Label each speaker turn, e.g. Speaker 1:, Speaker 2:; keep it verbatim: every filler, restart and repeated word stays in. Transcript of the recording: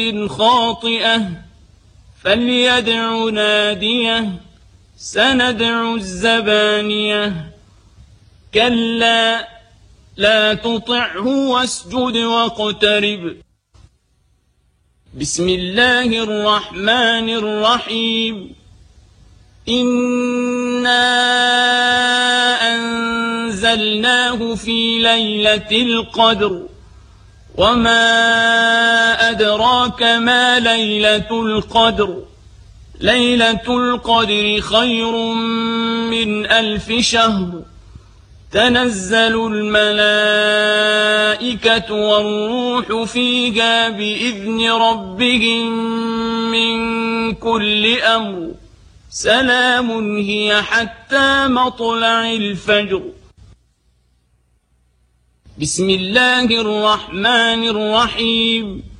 Speaker 1: خاطئة فليدع ناديه سندع الزبانية كلا لا تطعه واسجد واقترب. بسم الله الرحمن الرحيم. إنا أنزلناه في ليلة القدر وما أدراك ما ليلة القدر ليلة القدر خير من ألف شهر تنزل الملائكة والروح فيها بإذن ربهم من كل أمر سلام هي حتى مطلع الفجر. بسم الله الرحمن الرحيم.